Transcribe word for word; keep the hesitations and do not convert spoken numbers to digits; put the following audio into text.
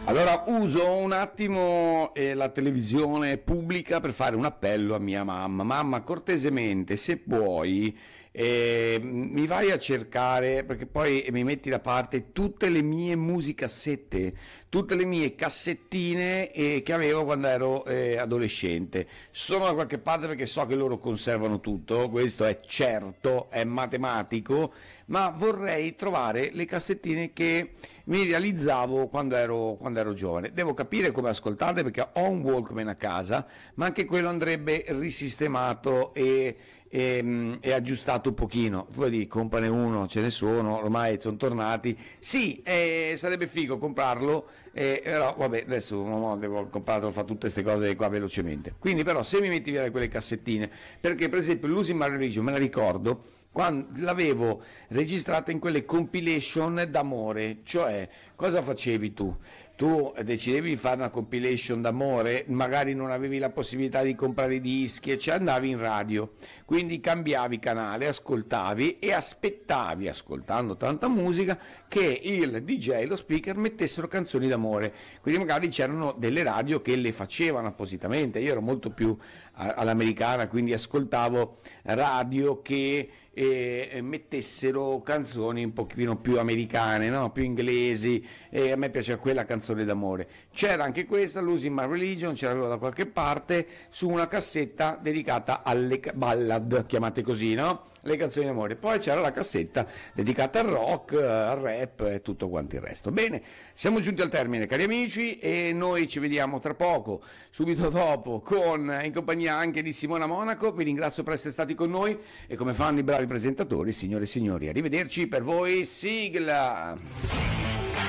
Allora uso un attimo eh, la televisione pubblica per fare un appello a mia mamma. Mamma, cortesemente, se puoi, eh, mi vai a cercare, perché poi mi metti da parte tutte le mie musicassette, tutte le mie cassettine eh, che avevo quando ero eh, adolescente. Sono da qualche parte perché so che loro conservano tutto, questo è certo, è matematico, ma vorrei trovare le cassettine che mi realizzavo quando ero, quando ero giovane. Devo capire come ascoltarle perché ho un Walkman a casa, ma anche quello andrebbe risistemato e, e, e aggiustato un pochino. Tu vedi, comprane uno, ce ne sono, ormai sono tornati. Sì, eh, sarebbe figo comprarlo, eh, però vabbè, adesso no, devo comprarlo, fa tutte queste cose qua velocemente. Quindi però se mi metti via quelle cassettine, perché per esempio Losing My Religion me la ricordo, quando l'avevo registrata in quelle compilation d'amore, cioè cosa facevi tu? Tu decidevi di fare una compilation d'amore, magari non avevi la possibilità di comprare i dischi e cioè andavi in radio, quindi cambiavi canale, ascoltavi e aspettavi, ascoltando tanta musica, che il D J, lo speaker mettessero canzoni d'amore, quindi magari c'erano delle radio che le facevano appositamente. Io ero molto più all'americana, quindi ascoltavo radio che e mettessero canzoni un pochino più americane, no? Più inglesi, e a me piaceva quella canzone d'amore. C'era anche questa, Losing My Religion, ce l'avevo da qualche parte, su una cassetta dedicata alle ballad, chiamate così, no? Le canzoni d'amore. Poi c'era la cassetta dedicata al rock, al rap e tutto quanto il resto. Bene, siamo giunti al termine, cari amici, e noi ci vediamo tra poco, subito dopo, con in compagnia anche di Simona Monaco. Vi ringrazio per essere stati con noi e come fanno i bravi presentatori, signore e signori, arrivederci, per voi sigla.